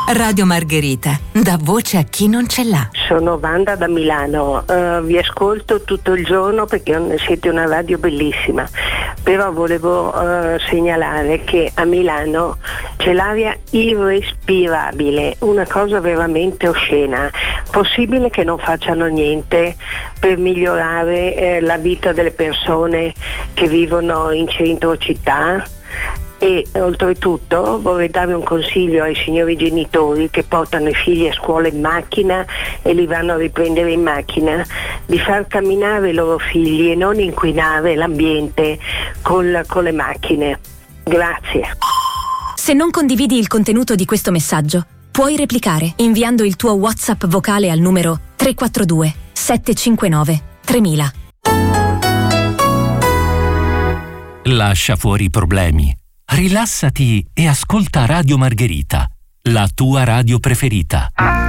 Radio Margherita, dà voce a chi non ce l'ha. Sono Wanda da Milano, vi ascolto tutto il giorno perché siete una radio bellissima, però volevo segnalare che a Milano c'è l'aria irrespirabile, una cosa veramente oscena. Possibile che non facciano niente per migliorare la vita delle persone che vivono in centro città? E oltretutto vorrei dare un consiglio ai signori genitori che portano i figli a scuola in macchina e li vanno a riprendere in macchina, di far camminare i loro figli e non inquinare l'ambiente con le macchine. Grazie. Se non condividi il contenuto di questo messaggio, puoi replicare inviando il tuo WhatsApp vocale al numero 342 759 3000. Lascia fuori i problemi. Rilassati e ascolta Radio Margherita, la tua radio preferita.